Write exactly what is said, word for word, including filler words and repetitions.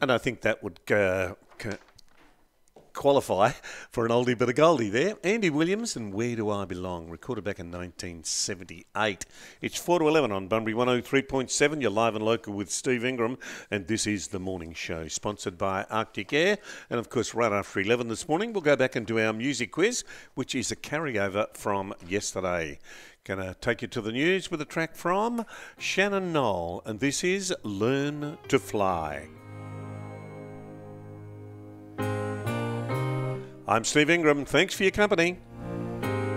And I think that would uh, c- qualify for an oldie but a goldie there. Andy Williams and Where Do I Belong, recorded back in nineteen seventy-eight. It's four to eleven on Bunbury one oh three point seven. You're live and local with Steve Ingram, and this is The Morning Show, sponsored by Arctic Air. And, of course, right after eleven this morning, we'll go back and do our music quiz, which is a carryover from yesterday. Going to take you to the news with a track from Shannon Knoll, and this is Learn to Fly. I'm Steve Ingram. Thanks for your company.